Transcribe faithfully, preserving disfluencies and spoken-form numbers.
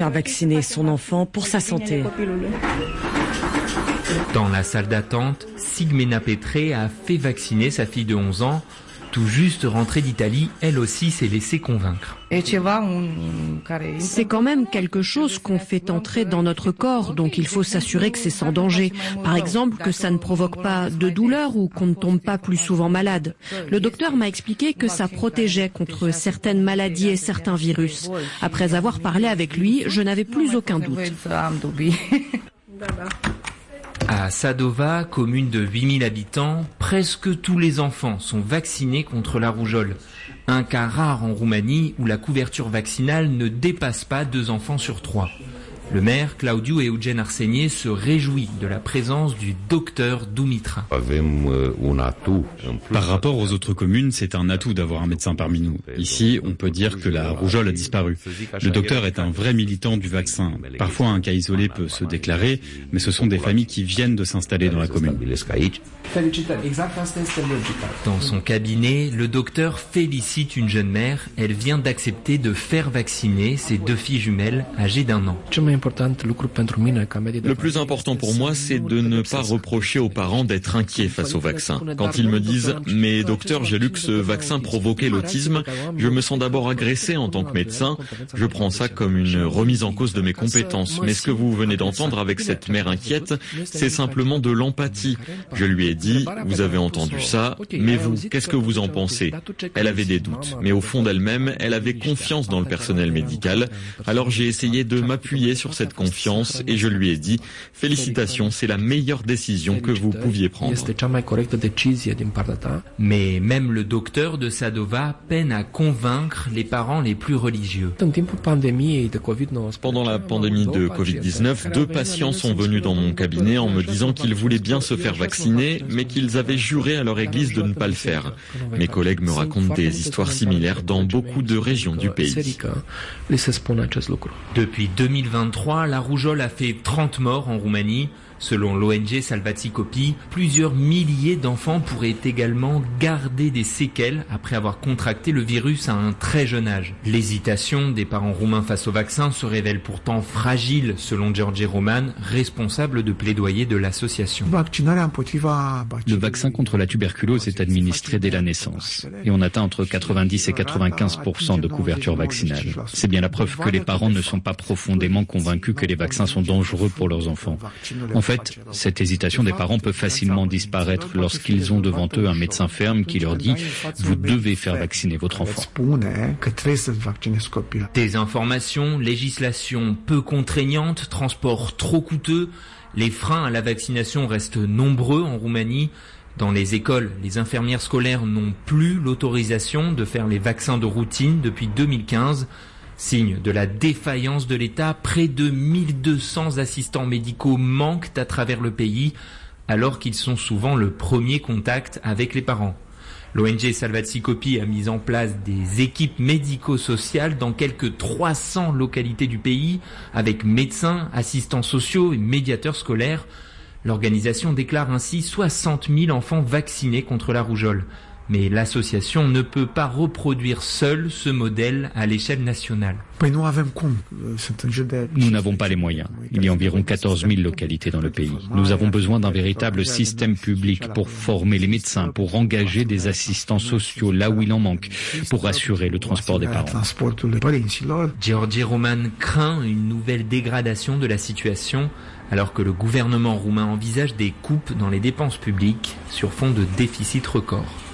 faire vacciner son enfant pour sa santé. Dans la salle d'attente, Sigmena Petre a fait vacciner sa fille de onze ans. Tout juste rentrée d'Italie, elle aussi s'est laissée convaincre. C'est quand même quelque chose qu'on fait entrer dans notre corps, donc il faut s'assurer que c'est sans danger. Par exemple, que ça ne provoque pas de douleur ou qu'on ne tombe pas plus souvent malade. Le docteur m'a expliqué que ça protégeait contre certaines maladies et certains virus. Après avoir parlé avec lui, je n'avais plus aucun doute. À Sadova, commune de huit mille habitants, presque tous les enfants sont vaccinés contre la rougeole. Un cas rare en Roumanie où la couverture vaccinale ne dépasse pas deux enfants sur trois. Le maire, Claudiu Eugen Arsenie, se réjouit de la présence du docteur Dumitra. Par rapport aux autres communes, c'est un atout d'avoir un médecin parmi nous. Ici, on peut dire que la rougeole a disparu. Le docteur est un vrai militant du vaccin. Parfois, un cas isolé peut se déclarer, mais ce sont des familles qui viennent de s'installer dans la commune. Dans son cabinet, le docteur félicite une jeune mère. Elle vient d'accepter de faire vacciner ses deux filles jumelles âgées d'un an. Le plus important pour moi, c'est de ne pas reprocher aux parents d'être inquiets face au vaccin. Quand ils me disent « Mais docteur, j'ai lu que ce vaccin provoquait l'autisme », je me sens d'abord agressé en tant que médecin. Je prends ça comme une remise en cause de mes compétences. Mais ce que vous venez d'entendre avec cette mère inquiète, c'est simplement de l'empathie. Je lui ai dit « Vous avez entendu ça, mais vous, qu'est-ce que vous en pensez ?» Elle avait des doutes, mais au fond d'elle-même, elle avait confiance dans le personnel médical. Alors j'ai essayé de m'appuyer sur cette confiance et je lui ai dit « Félicitations, c'est la meilleure décision que vous pouviez prendre. » Mais même le docteur de Sadova peine à convaincre les parents les plus religieux. Pendant la pandémie de covid dix-neuf, deux patients sont venus dans mon cabinet en me disant qu'ils voulaient bien se faire vacciner, mais qu'ils avaient juré à leur église de ne pas le faire. Mes collègues me racontent des histoires similaires dans beaucoup de régions du pays. Depuis deux mille vingt-trois, la rougeole a fait trente morts en Roumanie. Selon l'O N G Salvați Copii, plusieurs milliers d'enfants pourraient également garder des séquelles après avoir contracté le virus à un très jeune âge. L'hésitation des parents roumains face au vaccin se révèle pourtant fragile, selon George Roman, responsable de plaidoyer de l'association. Le vaccin contre la tuberculose est administré dès la naissance et on atteint entre quatre-vingt-dix et quatre-vingt-quinze pour cent de couverture vaccinale. C'est bien la preuve que les parents ne sont pas profondément convaincus que les vaccins sont dangereux pour leurs enfants. En fait, cette hésitation des parents peut facilement disparaître lorsqu'ils ont devant eux un médecin ferme qui leur dit « Vous devez faire vacciner votre enfant ». Désinformation, législation peu contraignante, transport trop coûteux, les freins à la vaccination restent nombreux en Roumanie. Dans les écoles, les infirmières scolaires n'ont plus l'autorisation de faire les vaccins de routine depuis deux mille quinze. Signe de la défaillance de l'État, près de mille deux cents assistants médicaux manquent à travers le pays, alors qu'ils sont souvent le premier contact avec les parents. L'O N G Salvați Copii a mis en place des équipes médico-sociales dans quelques trois cents localités du pays, avec médecins, assistants sociaux et médiateurs scolaires. L'organisation déclare ainsi soixante mille enfants vaccinés contre la rougeole. Mais l'association ne peut pas reproduire seule ce modèle à l'échelle nationale. Nous n'avons pas les moyens. Il y a environ quatorze mille localités dans le pays. Nous avons besoin d'un véritable système public pour former les médecins, pour engager des assistants sociaux là où il en manque, pour assurer le transport des parents. George Roman craint une nouvelle dégradation de la situation, alors que le gouvernement roumain envisage des coupes dans les dépenses publiques sur fond de déficit record.